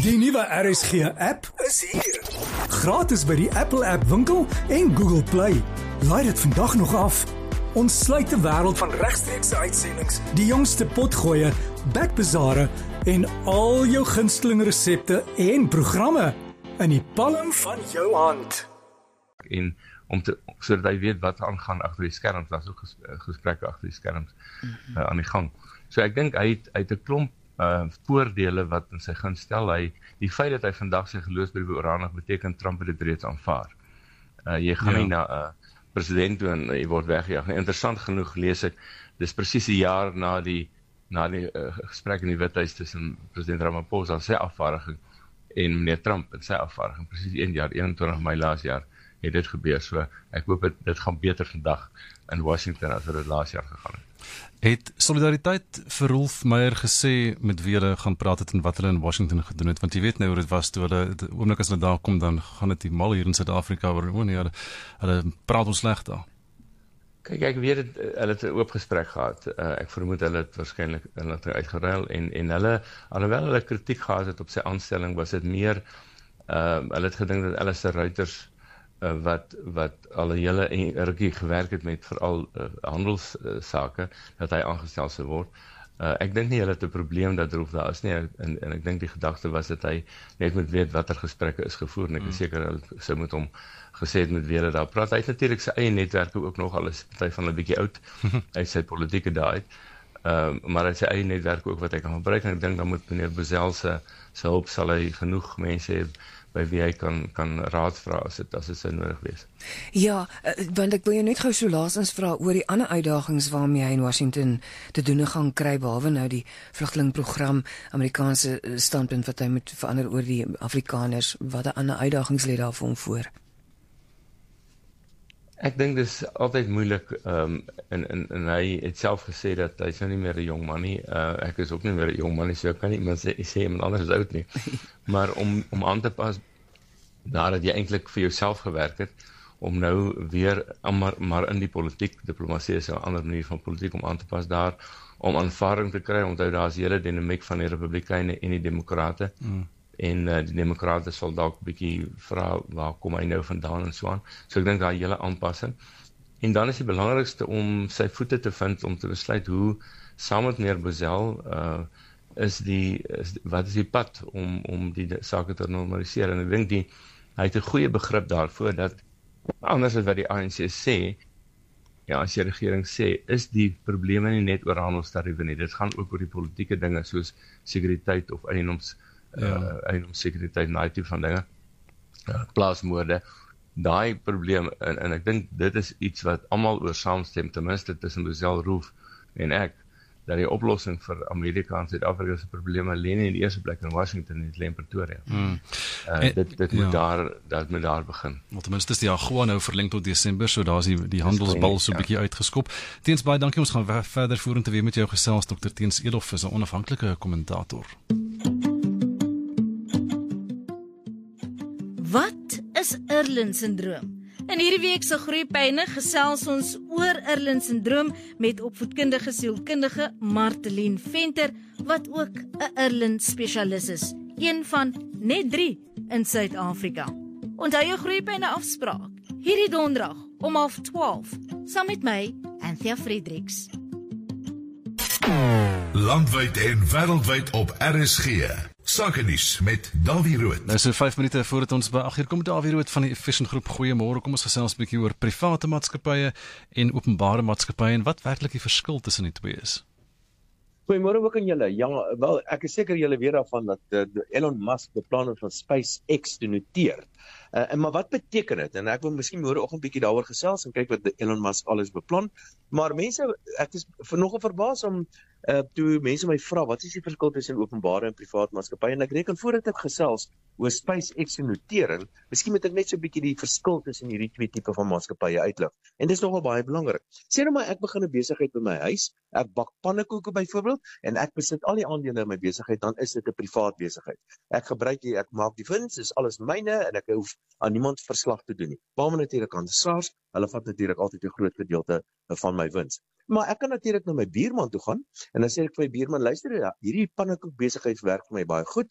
Die nuwe RSG app is hier. Gratis by die Apple App Winkel en Google Play. Laai dit vandag nog af. Ons sluit die wêreld van regstreekse uitsendings, die jongste potgoeie, backbazare en al jou gunsteling resepte en programme in die palm van jou hand. En sodat hy weet wat aangaan agter die skerms, daar's ook gesprekke agter die skerms aan die gang. So ek dink hy het 'n klomp voordele wat in sy guns stel. Die feit dat hy vandag sy geloofsbrief oorhandig beteken Trump het dit reeds aanvaar. Jy gaan nie na president toe en jy word weggejaag. Interessant genoeg lees ek, dis presies 'n jaar na die gesprek in die Withuis tussen president Ramaphosa en sy afvaardiging en meneer Trump en sy afvaardiging, presies 1 jaar, 21 Mei laas jaar het dit gebeur. So ek hoop dit gaan beter vandag in Washington as wat dit laas jaar gegaan het. Het Solidariteit vir Rolf Meyer gesê met wie hulle gaan praat het en wat hulle in Washington gedoen het? Want jy weet nou hoe dit was toe hulle, oomblik as hulle daar kom, dan gaan dit die mal hier in Suid-Afrika oor, hulle praat ons sleg daar. Kyk, ek weet het, hulle het 'n oop gesprek gehad. Ek vermoed hulle het waarskynlik inligting uitgeruil en hulle, alhoewel hulle kritiek gehad het op sy aanstelling, was dit meer, hulle het gedink dat Alistair Reuters wat al 'n hele rukkie gewerk het met veral handelssake, dat hy aangestel sou word. Ek dink nie hulle het 'n probleem dat Rolf daar is nie, en ek dink die gedagte was dat hy net moet weet watter gesprekke is gevoer, en ek is seker hulle sou moet hom gesê het met wie hulle daar praat. Hy het natuurlik sy eie netwerke ook nog, al is party van 'n bietjie oud, uit sy politieke dae uit, maar hy het sy eie netwerke ook wat hy kan gebruik, en ek dink dan moet meneer Bozel se hulp, sal hy genoeg mense hê by wie hy kan raad vra as dit sou nodig wees. Ja, want ek wil jou net gou so laasens vra oor die ander uitdagings waarmee hy in Washington te doen gaan kry, behalwe nou die vlugtelingprogram, Amerikaanse standpunt wat hy moet verander oor die Afrikaners. Wat 'n ander uitdagings lê daar vir hom voor? Ek dink dis altyd moeilik, en hy het self gesê dat hy is nou nie meer 'n jong man nie, ek is ook nie meer 'n jong man nie, so ek kan nie iemand sê iemand anders is oud nie, maar om aan te pas, nadat jy eintlik vir jouself gewerk het, om nou weer, maar in die politiek, diplomatie is 'n ander manier van politiek, om aan te pas daar, om aanvaarding te kry, onthou daar is die hele dinamiek van die Republikeine en die Demokrate, en die Demokrate sal dalk 'n bietjie vra, waar kom hy nou vandaan en so aan. So ek dink daar 'n hele aanpassing. En dan is die belangrikste om sy voete te vind, om te besluit hoe, saam met meneer Bozel, wat is die pad om die sake te normaliseer. En ek dink hy het 'n goeie begrip daarvoor, dat anders as wat die ANC sê, as die regering sê, is die probleme nie net oor handelstariewe nie, dit gaan ook oor die politieke dinge, soos sekuriteit of eiendomssekuriteit en daai tipe van dinge, plaasmoorde, daai probleem, en ek dink dit is iets wat almal oor saamstem, ten minste tussen Bozel, Rolf en ek, dat die oplossing vir Amerika en Suid-Afrika se probleme lê nie in die eerste plek in Washington, nie lê in Pretoria. Dit moet daar begin. Want ten minste is die AGOA nou verleng tot Desember, so daar is die handelsbal so 'n bietjie uitgeskop. Teens, baie dankie, ons gaan verder vorentoe weer met jou gesels. Dr. Teens Elof is 'n onafhanklike kommentator. Wat is Irlen-sindroom? In hierdie week se Groeipyne gesels ons oor Irlen-sindroom met opvoedkundige sielkundige Martelien Venter, wat ook 'n Irlen-spesialis is, een van net 3 in Suid-Afrika. Onthou jou Groeipyne afspraak, hierdie donderdag om 12:30, saam met my, Anthea Fredericks. Landwyd en wêreldwyd op RSG. Sakenuus met Davie Rood. Nou so 5 minute voordat ons by 8:00 kom, Davie Rood van die Efficient Groep. Goeiemôre, kom ons gesels 'n bietjie oor private maatskappye en openbare maatskappye en wat werklik die verskil tussen die twee is. Goeiemôre ook aan julle. Ja, wel, ek is seker julle weet daarvan dat Elon Musk beplan het van SpaceX te noteer. Maar wat beteken dit? En ek wil miskien môreoggend 'n bietjie daaroor gesels en kyk wat Elon Musk alles beplan. Maar mense, ek is nogal verbaas om toe mense my vra, wat is die verskil tussen openbare en privaat maatskappye? En ek reken voordat ek gesels oor SpaceX se notering, miskien moet ek net so 'n bietjie die verskil tussen hierdie twee tipe van maatskappye uitlig. En dit is nogal baie belangrik. Sê nou maar ek begin 'n besigheid by my huis, ek bak pannekoeke byvoorbeeld, en ek besit al die aandele in my besigheid, dan is dit 'n privaat besigheid. Ek maak die wins, is alles myne en ek hoef aan niemand verslag te doen nie. Behalwe natuurlik aan SARS, hulle vat natuurlik altyd 'n groot gedeelte van my wins. Maar ek kan natuurlik na my buurman toe gaan en dan sê ek vir my buurman, luister, ja, hierdie pannekoek besigheid werk vir my baie goed.